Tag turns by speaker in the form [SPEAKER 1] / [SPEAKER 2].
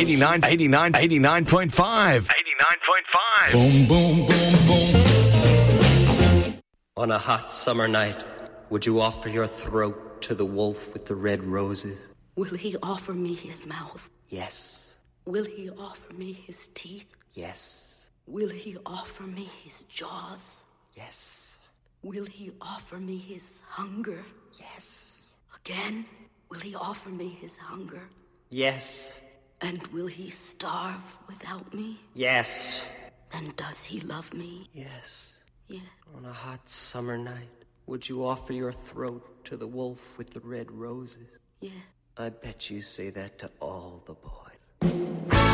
[SPEAKER 1] 89.5. 89.5.
[SPEAKER 2] Boom, boom, boom, boom.
[SPEAKER 3] On a hot summer night, would you offer your throat to the wolf with the red roses?
[SPEAKER 4] Will he offer me his mouth?
[SPEAKER 3] Yes.
[SPEAKER 4] Will he offer me his teeth?
[SPEAKER 3] Yes.
[SPEAKER 4] Will he offer me his jaws?
[SPEAKER 3] Yes.
[SPEAKER 4] Will he offer me his hunger?
[SPEAKER 3] Yes.
[SPEAKER 4] Again, will he offer me his hunger?
[SPEAKER 3] Yes.
[SPEAKER 4] And will he starve without me?
[SPEAKER 3] Yes.
[SPEAKER 4] Then does he love me?
[SPEAKER 3] Yes.
[SPEAKER 4] Yes.
[SPEAKER 3] On a hot summer night, would you offer your throat to the wolf with the red roses?
[SPEAKER 4] Yes.
[SPEAKER 3] I bet you say that to all the boys.